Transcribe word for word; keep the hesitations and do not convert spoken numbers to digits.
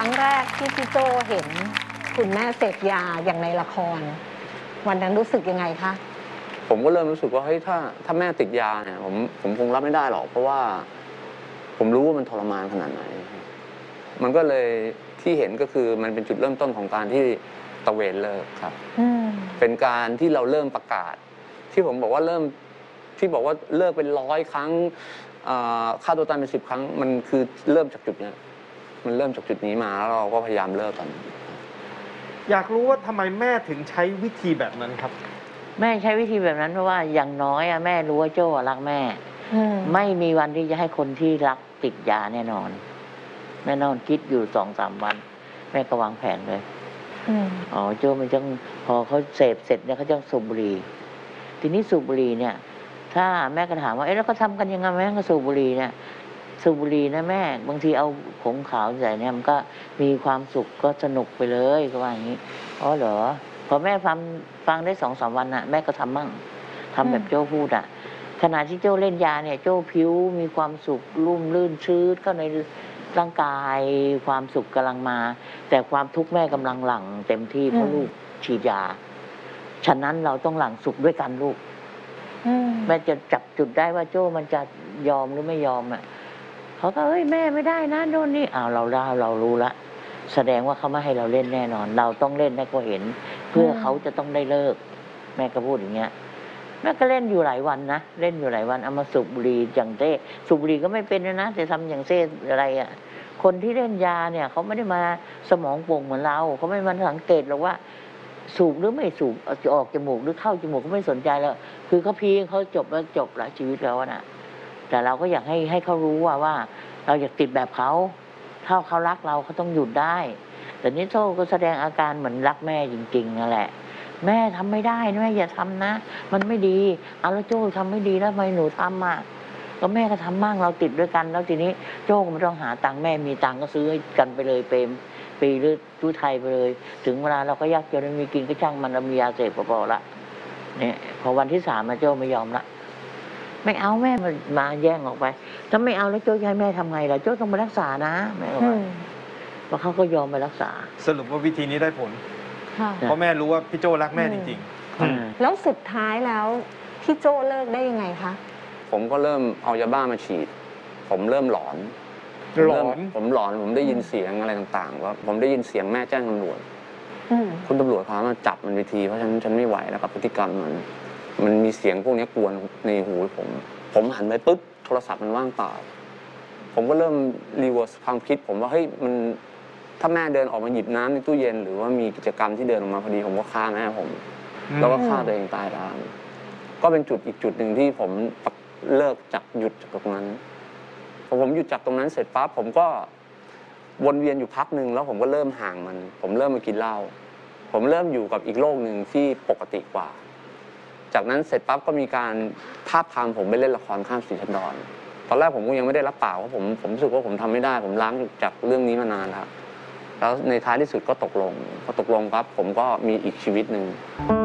รั้งแรกที่พี่โจเห็นคุณแม่เสพยาอย่างในละครวันนั้นรู้สึกยังไงคะผมก็เริ่มรู้สึกว่าเฮ้ยถ้าถ้าแม่ติดยาเนี่ยผมผมคงรับไม่ได้หรอกเพราะว่าผมรู้ว่ามันทรมานขนาดไหนมันก็เลยที่เห็นก็คือมันเป็นจุดเริ่มต้นของการที่ตะเวนเลิกครับเป็นการที่เราเริ่มประกาศที่ผมบอกว่าเริ่มที่บอกว่าเลิกเป็นร้อยครั้งฆ่าตัวตายเป็นสิบครั้งมันคือเริ่มจากจุดนี้มันเริ่มจากจุดนี้มาแล้วเราก็พยายามเลิกกันอยากรู้ว่าทำไมแม่ถึงใช้วิธีแบบนั้นครับแม่ใช้วิธีแบบนั้นเพราะว่าอย่างน้อยอะแม่รู้ว่าโจ้รักแม่ไม่มีวันที่จะให้คนที่รักติดยาแน่นอนแน่นอนคิดอยู่สองสามวันแม่ก็วางแผนเลยอ๋อโจ้มันจะพอเขาเสพเสร็จเนี่ยเขาจะสูบบุหรี่ทีนี้สูบบุหรี่เนี่ยถ้าแม่ก็ถามว่าเอ๊ะแล้วก็ทำกันยังไงแม่ก็สูบบุหรี่เนี่ยสูบบุหรี่นะแม่บางทีเอาผงขาวใส่เนี่ยมันก็มีความสุขก็สนุกไปเลยก็ว่าอย่างนี้อ๋อเหรอพอแม่ฟังฟังได้สองสามวันน่ะแม่ก็ทำมั่งทำแบบโจ้พูดอ่ะขณะที่โจ้เล่นยาเนี่ยโจ้ผิวมีความสุขรุ่มลื่นชื้นเข้าในร่างกายความสุขกำลังมาแต่ความทุกข์แม่กำลังหลั่งเต็มที่เพราะลูกฉีดยาฉะนั้นเราต้องหลั่งสุขด้วยกันลูกแม่จะจับจุดได้ว่าโจ้มันจะยอมหรือไม่ยอมอ่ะเขาก็เอ้ยแม่ไม่ได้นะโดนนี่อ้าวเราได้เรารู้ละแสดงว่าเขาไม่ให้เราเล่นแน่นอนเราต้องเล่นให้เขาเห็นเพื่อเขาจะต้องได้เลิกแม่ก็พูดอย่างเงี้ยแม่ก็เล่นอยู่หลายวันนะเล่นอยู่หลายวันเอามาสูบบุหรี่อย่างเต้สูบบุหรี่ก็ไม่เป็นนะแต่ทำอย่างเต้อะไรอ่ะคนที่เล่นยาเนี่ยเขาไม่ได้มาสมองโป่งเหมือนเราเขาไม่มาสังเกตหรอกว่าสูบหรือไม่สูบจะออกจมูกหรือเข้าจมูกก็ไม่สนใจแล้วคือเขาพีเขาจบแล้วจบละชีวิตแล้วนะแต่เราก็อยากให้ให้เขารู้ว่าว่าเราอยากติดแบบเขาถ้าเขารักเราเขาต้องหยุดได้แต่นี่โซ่ก็แสดงอาการเหมือนรักแม่จริงๆนั่นแหละแม่ทำไม่ได้แม่อย่าทำนะมันไม่ดีเอาแล้วโจ้ทำไม่ดีแล้วทำไมหนูทำอ่ะก็แม่ก็ทำมั่งเราติดด้วยกันแล้วทีนี้โจ้ก็ไม่ต้องหาตังค์แม่มีตังค์ก็ซื้อให้กันไปเลยเปรมปีหรือตู้ไทยไปเลยถึงเวลาเราก็ยากจนไม่มีกินก็ช่างมันเรามียาเสพพอละเนี่ยพอวันที่สามมาโจ้ไม่ยอมละไม่เอาแม่มามาแย่งออกไปถ้าไม่เอาแล้วโจ้จะให้แม่ทำไงล่ะโจ้ต้องไปรักษานะแม่บอกว่าเขาก็ยอมไปรักษาสรุปว่าวิธีนี้ได้ผลเพราะแม่รู้ว่าพี่โจ้รักแม่จริงๆแล้วสุดท้ายแล้วพี่โจ้เลิกได้ยังไงคะผมก็เริ่มเอายาบ้ามาฉีดผมเริ่มหลอนหลอนผมหลอนผมได้ยินเสียงอะไรต่างๆว่าผมได้ยินเสียงแม่แจ้งตำรวจคุณตำรวจเขามาจับมันไปทีเพราะฉะนั้นฉันไม่ไหวแล้วกับพฤติกรรมมันมันมีเสียงพวกนี้กวนในหูผมผมหันไปปุ๊บโทรศัพท์มันว่างเปล่าผมก็เริ่มรีเวิร์สความคิดผมว่าเฮ้ยมันถ้าแม่เดินออกมาหยิบน้ำในตู้เย็นหรือว่ามีกิจกรรมที่เดินออกมาพอดีผมก็ฆ่าแม่ผมแล้วก็ฆ่าตัวเองตายตามก็เป็นจุดอีกจุดหนึ่งที่ผมเลิกจากหยุดจากตรงนั้นพอผมหยุดจากตรงนั้นเสร็จปั๊บผมก็วนเวียนอยู่พักหนึ่งแล้วผมก็เริ่มห่างมันผมเริ่มมากินเหล้าผมเริ่มอยู่กับอีกโลกหนึ่งที่ปกติกว่าจากนั้นเสร็จปั๊บก็มีการทาบทามผมไปเล่นละครข้ามสีชันดอนตอนแรกผมก็ยังไม่ได้รับปากเพราะผมผมรู้สึกว่าผมทำไม่ได้ผมล้างจากเรื่องนี้มานานแล้วแล้วในท้ายที่สุดก็ตกลงพอตกลงปั๊บผมก็มีอีกชีวิตหนึ่ง